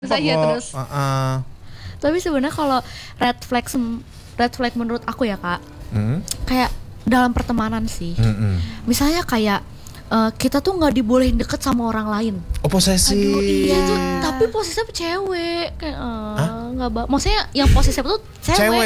Saja terus. Tapi sebenarnya kalau red flag menurut aku ya kak, kayak dalam pertemanan sih. Misalnya kayak kita tuh nggak dibolehin deket sama orang lain. Oh, posesif. Aduh iya tuh, tapi posesif cewek kayak nggak maksudnya yang posesif tuh cewek.